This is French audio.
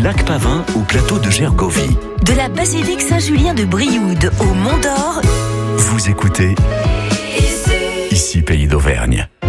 lac Pavin au plateau de Gergovie. De la basilique Saint-Julien de Brioude au Mont d'Or. Vous écoutez ici Pays d'Auvergne.